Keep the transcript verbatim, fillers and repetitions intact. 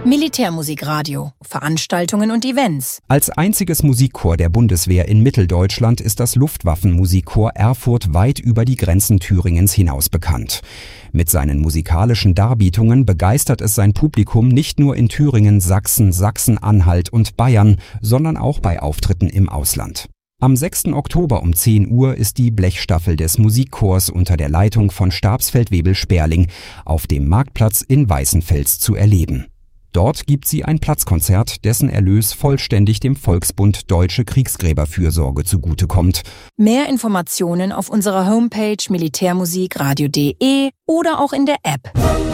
Militärmusikradio, Veranstaltungen und Events. Als einziges Musikchor der Bundeswehr in Mitteldeutschland ist das Luftwaffenmusikchor Erfurt weit über die Grenzen Thüringens hinaus bekannt. Mit seinen musikalischen Darbietungen begeistert es sein Publikum nicht nur in Thüringen, Sachsen, Sachsen-Anhalt und Bayern, sondern auch bei Auftritten im Ausland. Am sechsten Oktober um zehn Uhr ist die Blechstaffel des Musikchors unter der Leitung von Stabsfeldwebel Sperling auf dem Marktplatz in Weißenfels zu erleben. Dort gibt sie ein Platzkonzert, dessen Erlös vollständig dem Volksbund Deutsche Kriegsgräberfürsorge zugutekommt. Mehr Informationen auf unserer Homepage militärmusikradio punkt de oder auch in der App.